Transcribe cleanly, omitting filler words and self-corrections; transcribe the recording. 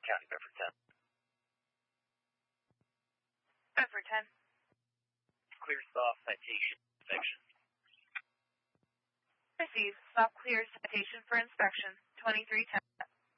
County, Bedford 10. Bedford 10. Clear stop, citation, inspection. Receive. Stop clear citation for inspection. 2310.